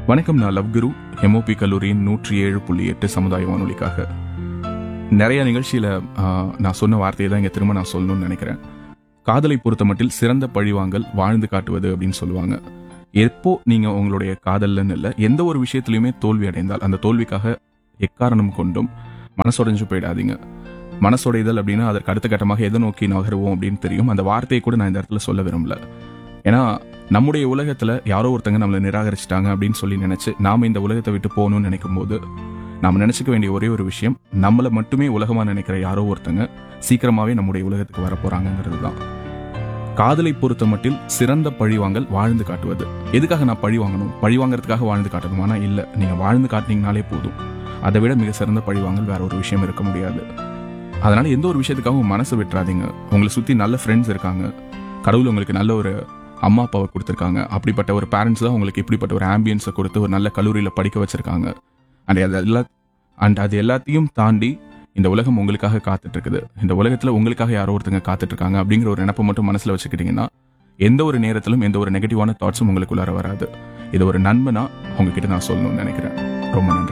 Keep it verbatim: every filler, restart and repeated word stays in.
வணக்கம். நான் லவ் குரு, எம்ஓபி கல்லூரியின் நூற்றி ஏழு புள்ளி எட்டு சமுதாய வானொலிக்காக. நிறைய நிகழ்ச்சியில ஆஹ், நான் சொன்ன வார்த்தையை தான் இங்க திரும்ப நான் சொல்லணும்னு நினைக்கிறேன். காதலை பொறுத்த மட்டில் சிறந்த பழிவாங்கல் வாழ்ந்து காட்டுவது அப்படின்னு சொல்லுவாங்க. எப்போ நீங்க உங்களுடைய காதல்லன்னு இல்லை, எந்த ஒரு விஷயத்திலையுமே தோல்வி அடைந்தால் அந்த தோல்விக்காக எக்காரணம் கொண்டும் மனசுடைஞ்சு போயிடாதீங்க. மனசுடைதல் அப்படின்னா அதற்கு அடுத்த கட்டமாக எதை நோக்கி நகருவோம் அப்படின்னு தெரியும். அந்த வார்த்தையை கூட நான் இந்த இடத்துல சொல்ல விரும்பல. ஏன்னா நம்முடைய உலகத்துல யாரோ ஒருத்தங்க நம்மளை நிராகரிச்சிட்டாங்க அப்படின்னு சொல்லி நினைச்சு நாம இந்த உலகத்தை விட்டு போகணும்னு நினைக்கும் போது நாம நினைச்சுக்க வேண்டிய ஒரே ஒரு விஷயம், நம்மளை மட்டுமே உலகமா நினைக்கிற யாரோ ஒருத்தங்க சீக்கிரமாவே நம்முடைய உலகத்துக்கு வர போறாங்கிறது தான். காதலை பொறுத்த மட்டில் சிறந்த பழிவாங்கல் வாழ்ந்து காட்டுவது. எதுக்காக நான் பழி வாங்கணும்? பழி வாங்கறதுக்காக வாழ்ந்து காட்டணுமானா இல்ல. நீங்க வாழ்ந்து காட்டினீங்கனாலே போதும். அதை விட மிக சிறந்த பழிவாங்கல் வேற ஒரு விஷயம் இருக்க முடியாது. அதனால எந்த ஒரு விஷயத்துக்காகவும் மனசு விட்டுறாதீங்க. உங்களை சுத்தி நல்ல ஃப்ரெண்ட்ஸ் இருக்காங்க. கடவுள் உங்களுக்கு நல்ல ஒரு அம்மா அப்பாவை கொடுத்துருக்காங்க. அப்படிப்பட்ட ஒரு பேரண்ட்ஸ் தான் உங்களுக்கு இப்படிப்பட்ட ஒரு ஆம்பியன்ஸை கொடுத்து ஒரு நல்ல கல்லூரியில் படிக்க வச்சிருக்காங்க. அண்ட் அது எல்லா அண்ட் அது எல்லாத்தையும் தாண்டி இந்த உலகம் உங்களுக்காக காத்துட்டு இருக்குது. இந்த உலகத்தில் உங்களுக்காக யாரோ ஒருத்தங்க காத்துட்டு இருக்காங்க அப்படிங்கிற ஒரு நினைப்பை மட்டும் மனசில் வச்சுக்கிட்டீங்கன்னா எந்த ஒரு நேரத்திலும் எந்த ஒரு நெகட்டிவான தாட்ஸும் உங்களுக்குள்ளார வராது. இது ஒரு நன்மைனா உங்ககிட்ட நான் சொல்லணும்னு நினைக்கிறேன். ரொம்ப நன்றி.